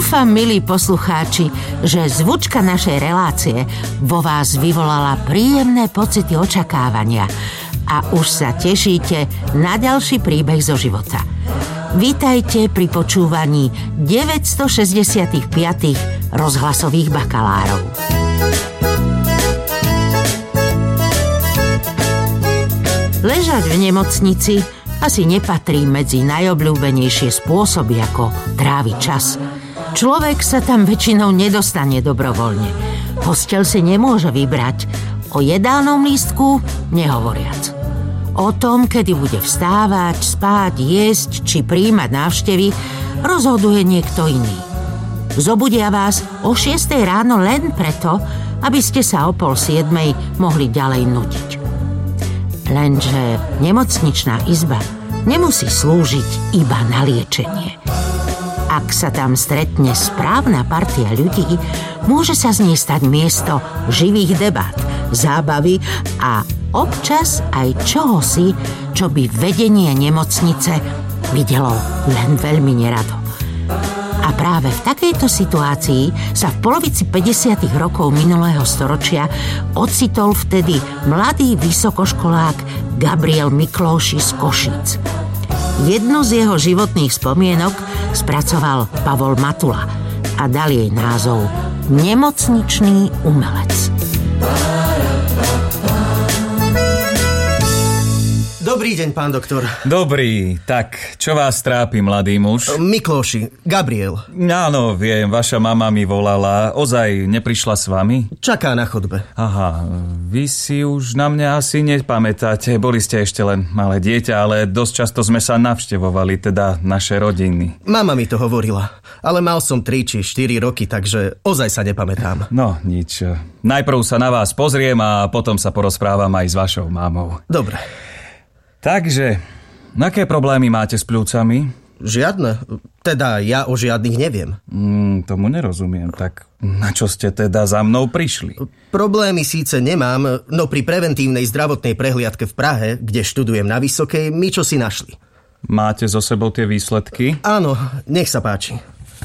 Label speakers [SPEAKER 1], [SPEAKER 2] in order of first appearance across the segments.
[SPEAKER 1] Dúfam, milí poslucháči, že zvučka našej relácie vo vás vyvolala príjemné pocity očakávania a už sa tešíte na ďalší príbeh zo života. Vítajte pri počúvaní 965. rozhlasových bakalárov. Ležať v nemocnici asi nepatrí medzi najobľúbenejšie spôsoby, ako tráviť čas. Človek sa tam väčšinou nedostane dobrovoľne. Posteľ si nemôže vybrať, o jedálnom lístku nehovoriac. O tom, kedy bude vstávať, spať, jesť či prijímať návštevy, rozhoduje niekto iný. Zobudia vás o 6 ráno len preto, aby ste sa o 6:30 mohli ďalej nudiť. Lenže nemocničná izba nemusí slúžiť iba na liečenie. Ak sa tam stretne správna partia ľudí, môže sa z nej stať miesto živých debát, zábavy a občas aj čohosi, čo by vedenie nemocnice videlo len veľmi nerado. A práve v takejto situácii sa v polovici 50. rokov minulého storočia ocitol vtedy mladý vysokoškolák Gabriel Miklóši z Košíc. Jednu z jeho životných spomienok spracoval Pavol Matula a dal jej názov Nemocničný umelec.
[SPEAKER 2] Dobrý deň, pán doktor.
[SPEAKER 3] Dobrý, tak čo vás trápi, mladý muž?
[SPEAKER 2] Miklóši, Gabriel.
[SPEAKER 3] Áno, viem, vaša mama mi volala. Ozaj neprišla s vami?
[SPEAKER 2] Čaká na chodbe.
[SPEAKER 3] Aha, vy si už na mňa asi nepamätáte. Boli ste ešte len malé dieťa, ale dosť často sme sa navštevovali, teda naše rodiny.
[SPEAKER 2] Mama mi to hovorila, ale mal som 3 či 4 roky, takže ozaj sa nepamätám.
[SPEAKER 3] No, nič. Najprv sa na vás pozriem a potom sa porozprávam aj s vašou mamou.
[SPEAKER 2] Dobre.
[SPEAKER 3] Takže, aké problémy máte s pľúcami?
[SPEAKER 2] Žiadne. Teda ja o žiadnych neviem.
[SPEAKER 3] Tomu nerozumiem. Tak na čo ste teda za mnou prišli?
[SPEAKER 2] Problémy síce nemám, no pri preventívnej zdravotnej prehliadke v Prahe, kde študujem na Vysokej, mi čosi našli.
[SPEAKER 3] Máte so sebou tie výsledky?
[SPEAKER 2] Áno, nech sa páči.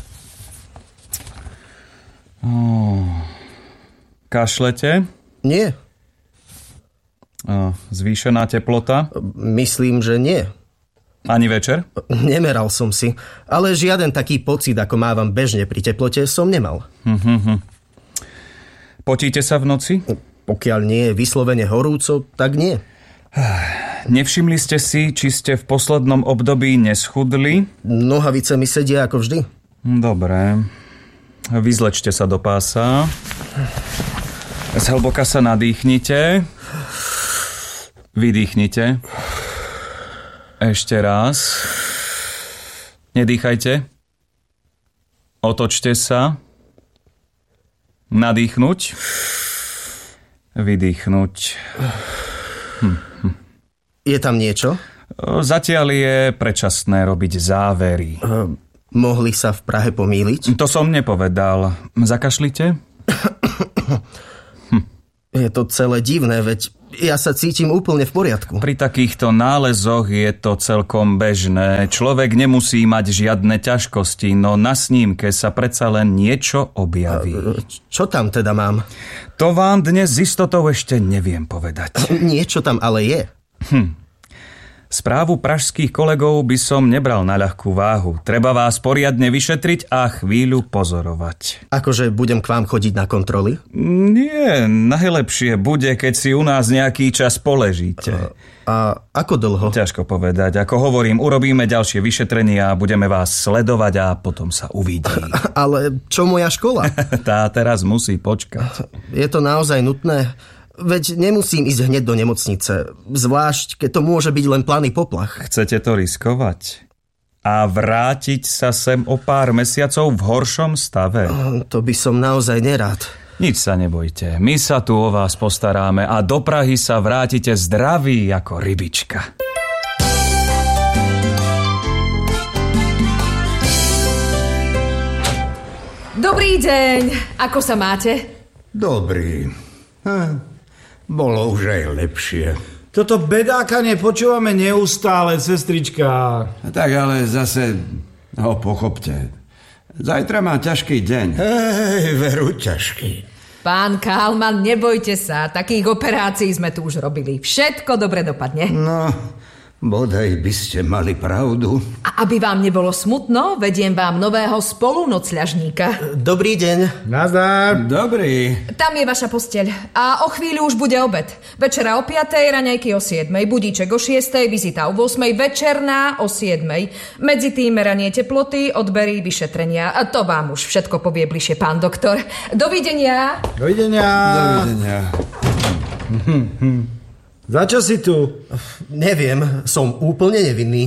[SPEAKER 3] Kašlete?
[SPEAKER 2] Nie.
[SPEAKER 3] Zvýšená teplota?
[SPEAKER 2] Myslím, že nie.
[SPEAKER 3] Ani večer?
[SPEAKER 2] Nemeral som si, ale žiaden taký pocit, ako mávam bežne pri teplote, som nemal.
[SPEAKER 3] Potíte sa v noci?
[SPEAKER 2] Pokiaľ nie je vyslovene horúco, tak nie.
[SPEAKER 3] Nevšimli ste si, či ste v poslednom období neschudli?
[SPEAKER 2] Nohavice mi sedia ako vždy.
[SPEAKER 3] Dobre. Vyzlečte sa do pása. Zhlboka sa nadýchnite. Vydýchnite. Ešte raz. Nedýchajte. Otočte sa. Nadýchnuť. Vydýchnuť.
[SPEAKER 2] Je tam niečo?
[SPEAKER 3] Zatiaľ je predčasné robiť závery.
[SPEAKER 2] Mohli sa v Prahe pomýliť?
[SPEAKER 3] To som nepovedal. Zakašlite?
[SPEAKER 2] Je to celé divné, veď ja sa cítim úplne v poriadku.
[SPEAKER 3] Pri takýchto nálezoch je to celkom bežné. Človek nemusí mať žiadne ťažkosti, no na snímke sa predsa len niečo objaví.
[SPEAKER 2] Čo tam teda mám?
[SPEAKER 3] To vám dnes s istotou ešte neviem povedať.
[SPEAKER 2] Niečo tam ale je.
[SPEAKER 3] Správu pražských kolegov by som nebral na ľahkú váhu. Treba vás poriadne vyšetriť a chvíľu pozorovať.
[SPEAKER 2] Akože budem k vám chodiť na kontroly?
[SPEAKER 3] Nie, najlepšie bude, keď si u nás nejaký čas poležíte.
[SPEAKER 2] A ako dlho?
[SPEAKER 3] Ťažko povedať. Ako hovorím, urobíme ďalšie vyšetrenie a budeme vás sledovať a potom sa uvidí.
[SPEAKER 2] Ale čo moja škola?
[SPEAKER 3] Tá teraz musí počkať.
[SPEAKER 2] Je to naozaj nutné? Veď nemusím ísť hneď do nemocnice, zvlášť keď to môže byť len planý poplach.
[SPEAKER 3] Chcete to riskovať? A vrátiť sa sem o pár mesiacov v horšom stave?
[SPEAKER 2] To by som naozaj nerád.
[SPEAKER 3] Nič sa nebojte, my sa tu o vás postaráme a do Prahy sa vrátite zdraví ako rybička.
[SPEAKER 4] Dobrý deň, ako sa máte?
[SPEAKER 5] Dobrý. Bolo už aj lepšie.
[SPEAKER 6] Toto bedákanie počúvame neustále, sestrička.
[SPEAKER 5] Tak ale zase, pochopte.
[SPEAKER 7] Zajtra má ťažký deň.
[SPEAKER 5] Veru ťažký.
[SPEAKER 4] Pán Kálman, nebojte sa, takých operácií sme tu už robili. Všetko dobre dopadne.
[SPEAKER 5] No, bodaj by ste mali pravdu.
[SPEAKER 4] A aby vám nebolo smutno, vediem vám nového spolunocľažníka.
[SPEAKER 2] Dobrý deň.
[SPEAKER 6] Nazdar.
[SPEAKER 7] Dobrý.
[SPEAKER 4] Tam je vaša posteľ. A o chvíľu už bude obed. Večera o 5:00, raňajky o 7:00, budíček o 6:00, vizita o 8:00, večerná o 7:00. Medzi tým meranie teploty, odbery, vyšetrenia. A to vám už všetko povie bližšie pán doktor. Dovidenia.
[SPEAKER 6] Dovidenia.
[SPEAKER 7] Dovidenia.
[SPEAKER 6] Za čo si tu?
[SPEAKER 2] Neviem, som úplne nevinný.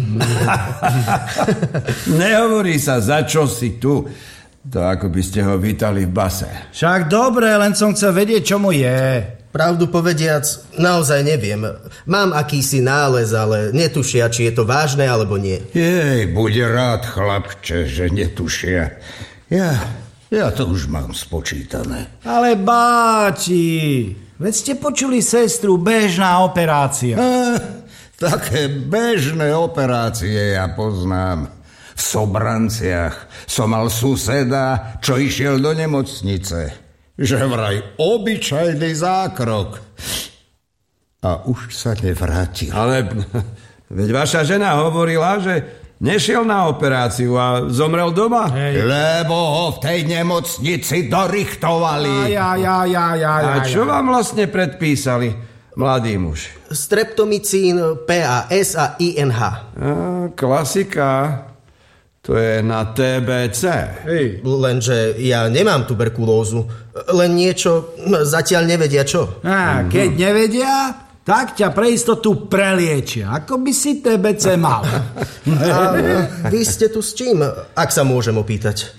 [SPEAKER 7] Nehovorí sa, za čo si tu. To ako by ste ho vítali v base.
[SPEAKER 6] Však dobre, len som chcel vedieť, čo mu je.
[SPEAKER 2] Pravdu povediac, naozaj neviem. Mám akýsi nález, ale netušia, či je to vážne alebo nie.
[SPEAKER 5] Jej, buď rád, chlapče, že netušia. Ja to už mám spočítané.
[SPEAKER 6] Ale báči, veď ste počuli sestru, bežná operácia.
[SPEAKER 5] Také bežné operácie ja poznám. V Sobranciach som mal suseda, čo išiel do nemocnice. Že vraj obyčajný zákrok. A už sa nevrátil.
[SPEAKER 7] Ale veď vaša žena hovorila, že nešiel na operáciu a zomrel doma.
[SPEAKER 5] Lebo ho v tej nemocnici dorichtovali.
[SPEAKER 7] A čo vám vlastne predpísali, mladý muž?
[SPEAKER 2] Streptomycín, PAS a INH.
[SPEAKER 7] Klasika. To je na TBC.
[SPEAKER 2] Lenže ja nemám tuberkulózu. Len niečo, zatiaľ nevedia čo.
[SPEAKER 6] Keď nevedia, tak ťa pre istotu preliečia. Ako by si TBC mal.
[SPEAKER 2] A vy ste tu s čím, ak sa môžem opýtať?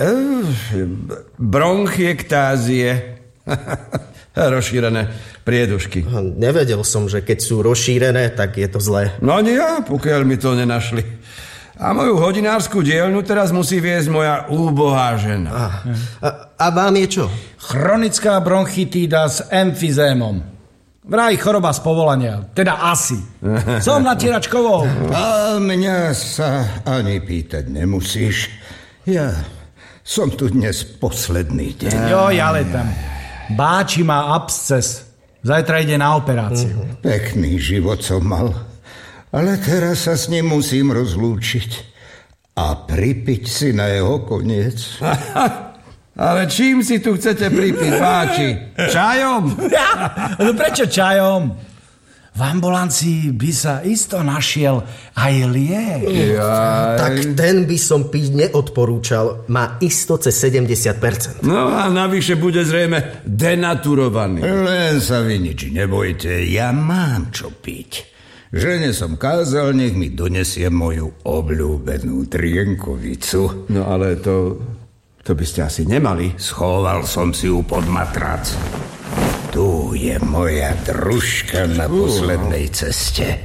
[SPEAKER 7] Bronchiektázie. Rozšírené priedušky.
[SPEAKER 2] Nevedel som, že keď sú rozšírené, tak je to zlé.
[SPEAKER 7] No nie, pokiaľ mi to nenašli. A moju hodinárskú dielňu teraz musí viesť moja úbohá žena.
[SPEAKER 2] A vám je čo?
[SPEAKER 6] Chronická bronchitída s emfizémom. Vraj choroba z povolania. Teda asi. Som natieračkovou.
[SPEAKER 5] A mňa sa ani pýtať nemusíš. Ja som tu dnes posledný deň.
[SPEAKER 6] Joj, ale tam. Báči má absces. Zajtra ide na operáciu.
[SPEAKER 5] Pekný život som mal. Ale teraz sa s ním musím rozlúčiť a pripiť si na jeho koniec.
[SPEAKER 7] Ale čím si tu chcete pripiť, páči? Čajom?
[SPEAKER 6] No prečo čajom? V ambulancii by sa isto našiel aj liek.
[SPEAKER 2] Tak ten by som piť neodporúčal. Má isto cez 70%.
[SPEAKER 7] No a navyše bude zrejme denaturovaný.
[SPEAKER 5] Len sa vy nič nebojte, ja mám čo piť. Žene som kázal, nech mi donesie moju obľúbenú drienkovicu.
[SPEAKER 7] No ale to by ste asi nemali.
[SPEAKER 5] Schoval som si ju pod matrac. Tu je moja družka na poslednej ceste.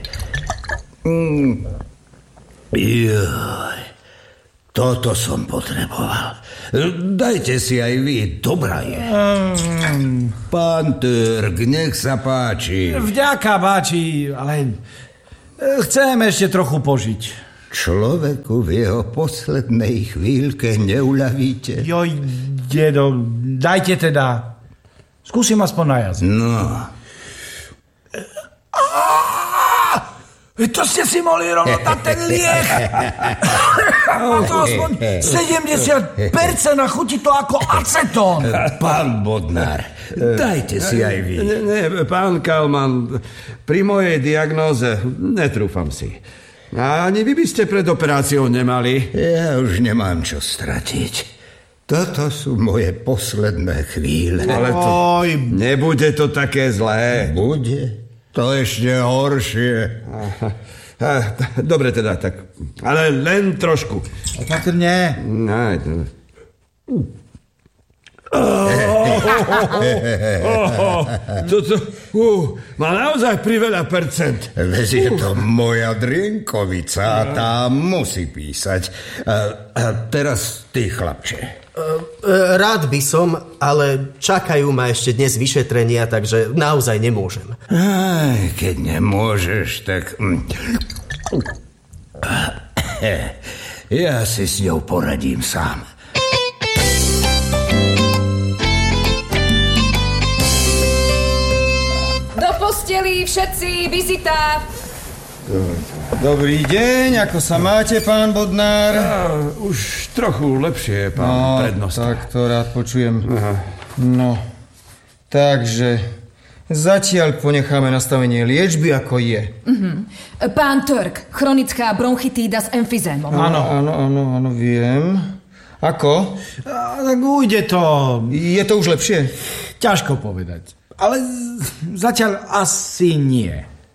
[SPEAKER 5] Joj, toto som potreboval. Dajte si aj vy, dobrá je. Pán Törk, nech sa páči.
[SPEAKER 6] Vďaka, báči, ale chcem ešte trochu požiť.
[SPEAKER 5] Človeku v jeho poslednej chvíľke neuľavíte.
[SPEAKER 6] Joj, dedo, dajte teda. Skúsim aspoň na jazyk.
[SPEAKER 5] No.
[SPEAKER 6] To ste si mohli rovno dať ten liek. To aspoň 70% a chutí to ako acetón.
[SPEAKER 5] Pán Bodnár, dajte si aj vy.
[SPEAKER 7] Nie, pán Kálman, pri mojej diagnóze netrúfam si. A ani vy by ste pred operáciou nemali.
[SPEAKER 5] Ja už nemám čo stratiť. Toto sú moje posledné chvíle.
[SPEAKER 7] Ale to nebude to také zlé.
[SPEAKER 5] Bude. To ešte horšie.
[SPEAKER 7] Dobre teda, tak. Ale len trošku.
[SPEAKER 6] Opatrne.
[SPEAKER 7] Má naozaj priveľa percent.
[SPEAKER 5] Veď je to moja drienkovica a tá musí písať. A teraz ty, chlapče.
[SPEAKER 2] Rád by som, ale čakajú ma ešte dnes vyšetrenia, takže naozaj nemôžem.
[SPEAKER 5] Keď nemôžeš, tak... Ja si s ňou poradím sám.
[SPEAKER 4] posteli, všetci, vizita.
[SPEAKER 8] Dobrý deň, ako sa máte, pán Bodnár?
[SPEAKER 7] Už trochu lepšie, pán prednosta.
[SPEAKER 8] Tak to rád počujem. Aha. No, takže zatiaľ ponecháme nastavenie liečby, ako je.
[SPEAKER 4] Pán Turk, chronická bronchitída s emfizémom.
[SPEAKER 8] Áno, viem. Ako?
[SPEAKER 6] Tak ujde to.
[SPEAKER 8] Je to už lepšie?
[SPEAKER 6] Ťažko povedať. Ale zatiaľ asi nie.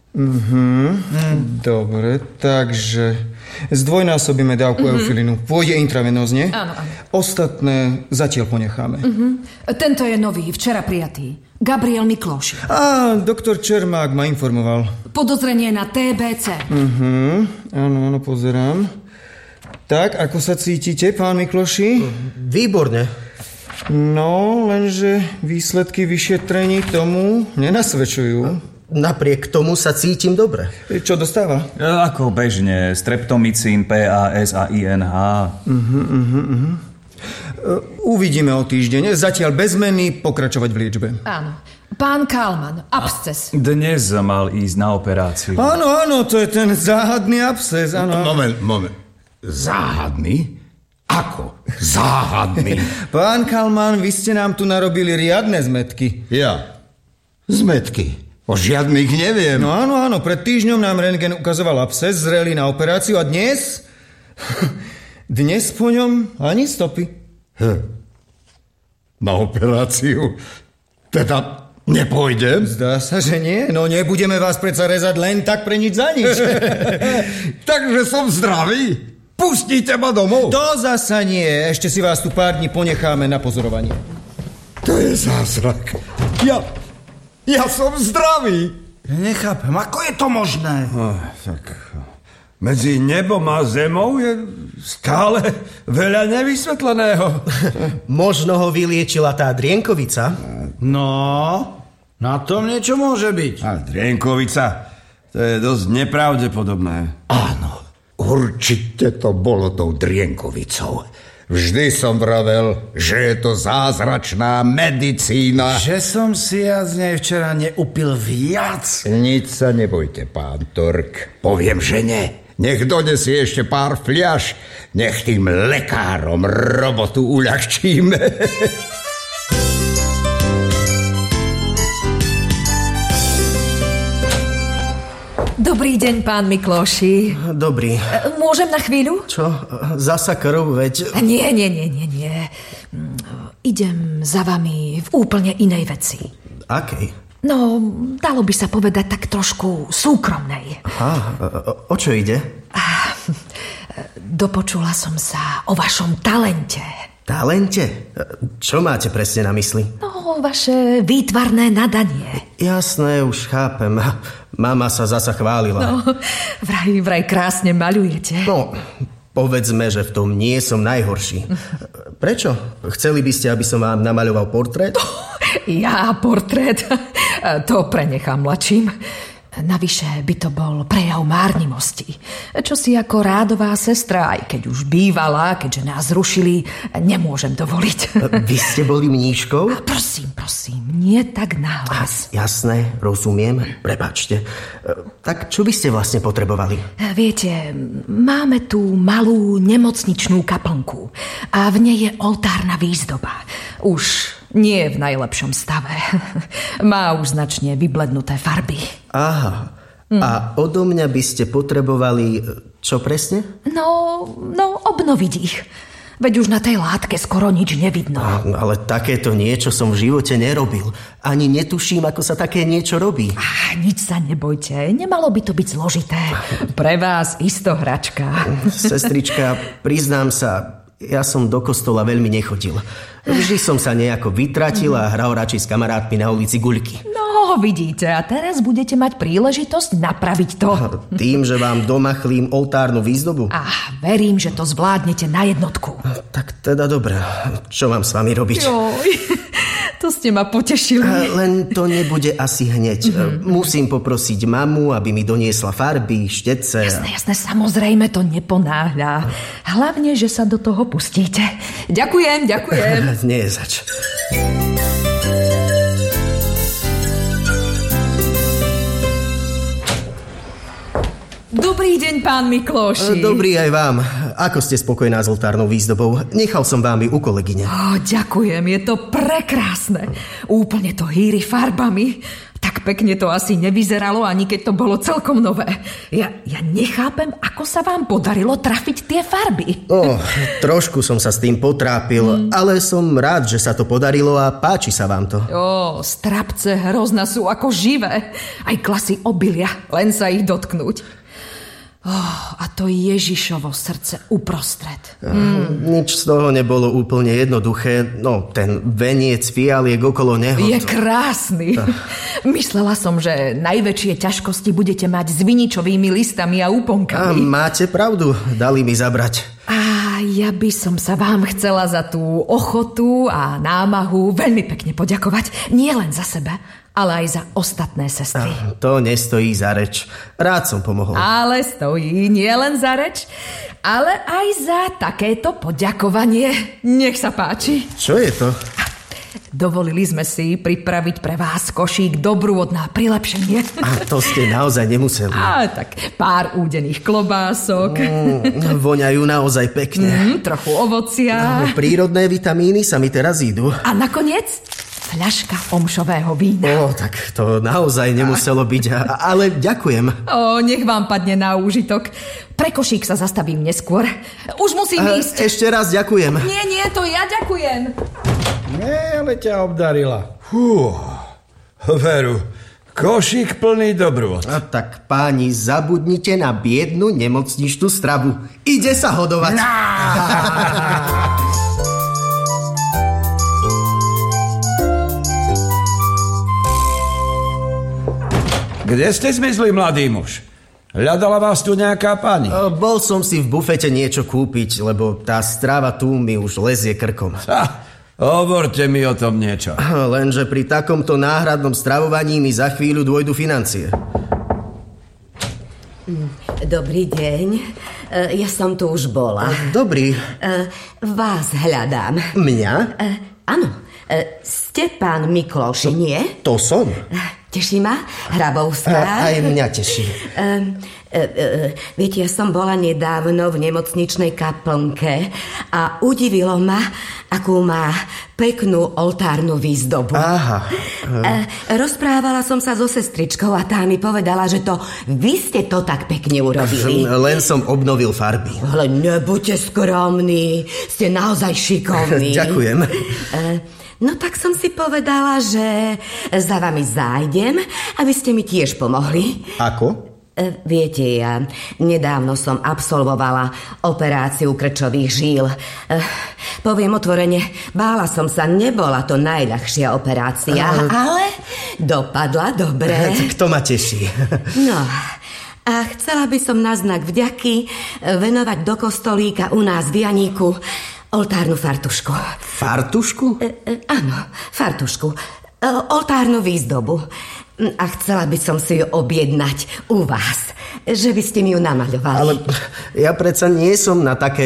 [SPEAKER 8] Dobre, takže zdvojnásobíme dávku eufilinu. Pôjde intravenózne.
[SPEAKER 4] Áno.
[SPEAKER 8] Ostatné zatiaľ ponecháme.
[SPEAKER 4] Tento je nový, včera prijatý. Gabriel Mikloši.
[SPEAKER 8] Doktor Čermák ma informoval.
[SPEAKER 4] Podozrenie na TBC.
[SPEAKER 8] Áno, pozerám. Tak, ako sa cítite, pán Mikloši?
[SPEAKER 2] Výborne.
[SPEAKER 8] No, lenže výsledky vyšetrení tomu nenasvedčujú.
[SPEAKER 2] Napriek tomu sa cítim dobre.
[SPEAKER 8] Čo dostáva?
[SPEAKER 3] Ako bežne, streptomycín, PAS a INH.
[SPEAKER 8] Uvidíme o týždeň. Zatiaľ bez zmeny pokračovať v liečbe.
[SPEAKER 4] Áno. Pán Kalman, absces.
[SPEAKER 3] Dnes mal ísť na operáciu.
[SPEAKER 8] Áno, to je ten záhadný absces, áno.
[SPEAKER 5] Moment. Záhadný? Ako? Záhadný?
[SPEAKER 8] Pán Kalman, vy ste nám tu narobili riadne zmetky.
[SPEAKER 5] Ja? Zmetky? O žiadnych neviem.
[SPEAKER 8] No áno, pred týždňom nám rentgen ukazoval absces, zrelý na operáciu a dnes... Dnes po ňom ani stopy.
[SPEAKER 5] Na operáciu? Teda nepôjdem?
[SPEAKER 8] Zdá sa, že nie. No nebudeme vás predsa rezať len tak pre nič za nič.
[SPEAKER 5] Takže som zdravý? Pustíte ma domov?
[SPEAKER 8] To zasa nie. Ešte si vás tu pár dní ponecháme na pozorovanie.
[SPEAKER 5] To je zázrak. Ja som zdravý.
[SPEAKER 6] Nechápem, ako je to možné?
[SPEAKER 7] Tak medzi nebom a zemou je stále veľa nevysvetleného.
[SPEAKER 2] Možno ho vyliečila tá drienkovica.
[SPEAKER 6] No, na tom niečo môže byť.
[SPEAKER 7] A drienkovica, to je dosť nepravdepodobné.
[SPEAKER 5] Áno, určite to bolo tou drienkovicou. Vždy som vravel, že je to zázračná medicína.
[SPEAKER 6] Že som si ja z nej včera neupil viac.
[SPEAKER 5] Nič sa nebojte, pán Turk. Poviem, že nie. Nech donesie ešte pár fľaš. Nech tým lekárom robotu uľahčíme.
[SPEAKER 4] Dobrý deň, pán Mikloši.
[SPEAKER 2] Dobrý.
[SPEAKER 4] Môžem na chvíľu?
[SPEAKER 2] Čo? Zasa krv, veď...
[SPEAKER 4] Nie. Idem za vami v úplne inej veci.
[SPEAKER 2] Akej?
[SPEAKER 4] No, dalo by sa povedať tak trošku súkromnej.
[SPEAKER 2] O čo ide?
[SPEAKER 4] Dopočula som sa o vašom talente.
[SPEAKER 2] Talente? Čo máte presne na mysli?
[SPEAKER 4] No, vaše výtvarné nadanie.
[SPEAKER 2] Jasné, už chápem. Mama sa zasa chválila.
[SPEAKER 4] No, vraj krásne maľujete.
[SPEAKER 2] No, povedzme, že v tom nie som najhorší. Prečo? Chceli by ste, aby som vám namaľoval portrét?
[SPEAKER 4] Ja portrét? To prenechám mladším. Navyše by to bol prejav márnivosti. Čo si ako rádová sestra, aj keď už bývala, keďže nás zrušili, nemôžem dovoliť.
[SPEAKER 2] Vy ste boli mníškou?
[SPEAKER 4] Prosím, nie tak nahlas.
[SPEAKER 2] Jasné, rozumiem, prepáčte. Tak čo by ste vlastne potrebovali?
[SPEAKER 4] Viete, máme tu malú nemocničnú kaplnku a v nej je oltárna výzdoba. Už nie v najlepšom stave. Má už značne vyblednuté farby.
[SPEAKER 2] Aha. A odo mňa by ste potrebovali čo presne?
[SPEAKER 4] No, obnoviť ich. Veď už na tej látke skoro nič nevidno.
[SPEAKER 2] Ale takéto niečo som v živote nerobil. Ani netuším, ako sa také niečo robí.
[SPEAKER 4] Nič sa nebojte. Nemalo by to byť zložité. Pre vás isto hračka.
[SPEAKER 2] Sestrička, priznám sa, ja som do kostola veľmi nechodil. Vždy som sa nejako vytratil a hral radšej s kamarátmi na ulici guľky.
[SPEAKER 4] No, vidíte, a teraz budete mať príležitosť napraviť to.
[SPEAKER 2] Tým, že vám domachlím oltárnu výzdobu?
[SPEAKER 4] Verím, že to zvládnete na jednotku.
[SPEAKER 2] Tak teda dobre. Čo mám s vami robiť?
[SPEAKER 4] Joj, to ste ma potešili.
[SPEAKER 2] Len to nebude asi hneď. Musím poprosiť mamu, aby mi doniesla farby, štece.
[SPEAKER 4] Jasné, samozrejme to neponáhľa. Hlavne, že sa do toho pustíte. Ďakujem.
[SPEAKER 2] Nie je zač.
[SPEAKER 4] Dobrý deň, pán Miklóši.
[SPEAKER 2] Dobrý aj vám. Ako ste spokojná s oltárnou výzdobou? Nechal som vám ju u kolegyne.
[SPEAKER 4] Ďakujem, je to prekrásne. Úplne to hýri farbami. Tak pekne to asi nevyzeralo, ani keď to bolo celkom nové. Ja nechápem, ako sa vám podarilo trafiť tie farby.
[SPEAKER 2] Trošku som sa s tým potrápil, ale som rád, že sa to podarilo a páči sa vám to.
[SPEAKER 4] Strapce hrozna sú ako živé. Aj klasy obilia, len sa ich dotknúť. A to Ježišovo srdce uprostred.
[SPEAKER 2] Nič z toho nebolo úplne jednoduché. No, ten veniec fialiek okolo neho.
[SPEAKER 4] Je krásny. Myslela som, že najväčšie ťažkosti budete mať s viničovými listami a úponkami.
[SPEAKER 2] Máte pravdu, dali mi zabrať.
[SPEAKER 4] A ja by som sa vám chcela za tú ochotu a námahu veľmi pekne poďakovať. Nie len za seba, ale aj za ostatné sestry.
[SPEAKER 2] To nestojí za reč. Rád som pomohol.
[SPEAKER 4] Ale stojí nie len za reč, ale aj za takéto poďakovanie. Nech sa páči.
[SPEAKER 2] Čo je to?
[SPEAKER 4] Dovolili sme si pripraviť pre vás košík dobrôd na prilepšenie.
[SPEAKER 2] A to ste naozaj nemuseli.
[SPEAKER 4] Tak pár údených klobások.
[SPEAKER 2] Voňajú naozaj pekne.
[SPEAKER 4] Trochu ovocia.
[SPEAKER 2] Prírodné vitamíny sa mi teraz idú.
[SPEAKER 4] A nakoniec fľaška omšového vína.
[SPEAKER 2] Tak to naozaj nemuselo byť, ale ďakujem.
[SPEAKER 4] Nech vám padne na úžitok. Pre košík sa zastavím neskôr. Už musím ísť.
[SPEAKER 2] Ešte raz ďakujem.
[SPEAKER 4] Nie, to ja ďakujem.
[SPEAKER 7] Nie, ale ťa obdarila. Veru, košík plný dobrôd.
[SPEAKER 2] Tak páni, zabudnite na biednu nemocničnú stravu. Ide sa hodovať.
[SPEAKER 7] Kde ste zmizli, mladý muž? Hľadala vás tu nejaká pani?
[SPEAKER 2] Bol som si v bufete niečo kúpiť, lebo tá strava tu mi už lezie krkom.
[SPEAKER 7] Hovorte mi o tom niečo.
[SPEAKER 2] Lenže pri takomto náhradnom stravovaní mi za chvíľu dôjdu financie.
[SPEAKER 9] Dobrý deň. Ja som tu už bola.
[SPEAKER 2] Dobrý.
[SPEAKER 9] Vás hľadám.
[SPEAKER 2] Mňa?
[SPEAKER 9] Áno. Ste pán Miklóši, nie?
[SPEAKER 2] To som.
[SPEAKER 9] Teší ma? Hrabovská?
[SPEAKER 2] Aj mňa teší.
[SPEAKER 9] Viete, ja som bola nedávno v nemocničnej kaplnke a udivilo ma, akú má peknú oltárnu výzdobu. Rozprávala som sa so sestričkou a tá mi povedala, že to vy ste to tak pekne urobili.
[SPEAKER 2] Len som obnovil farby.
[SPEAKER 9] Ale nebuďte skromní, ste naozaj šikovní.
[SPEAKER 2] Ďakujem.
[SPEAKER 9] No tak som si povedala, že za vami zájdem, aby ste mi tiež pomohli.
[SPEAKER 2] Ako?
[SPEAKER 9] Viete, ja nedávno som absolvovala operáciu krčových žíl. Poviem otvorene, bála som sa, nebola to najľahšia operácia, ale dopadla dobre.
[SPEAKER 2] Tak to ma teší.
[SPEAKER 9] No, a chcela by som na znak vďaky venovať do kostolíka u nás v Janíku oltárnu fartušku.
[SPEAKER 2] Fartušku?
[SPEAKER 9] Áno, fartušku. Oltárnu výzdobu. A chcela by som si ju objednať u vás. Že by ste mi ju namaľovali.
[SPEAKER 2] Ale ja predsa nie som na také